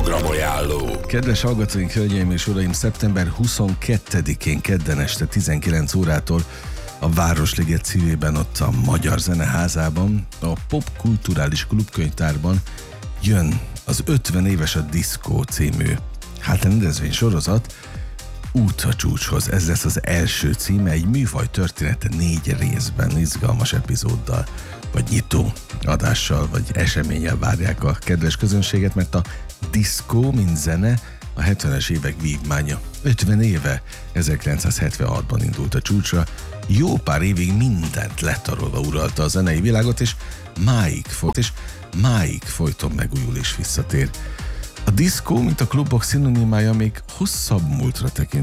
programajánló. Kedves hallgatóink, hölgyeim és uraim, szeptember 22-én kedden este 19 órától a Városliget szívében, ott a Magyar Zeneházában, a Popkulturális Klubkönyvtárban jön az 50 éves a diszkó című rendezvény sorozat Út a csúcshoz. Ez lesz az első címe, egy műfaj története 4 részben, izgalmas epizóddal, vagy nyitó adással, vagy eseménnyel várják a kedves közönséget, mert a diszkó, mint zene, a 70-es évek vívmánya. 50 éve, 1976-ban indult a csúcsra, jó pár évig mindent letarolva uralta a zenei világot, és máig folyton megújul és visszatér. A diszkó, mint a klubok szinonimája, még hosszabb múltra tekint.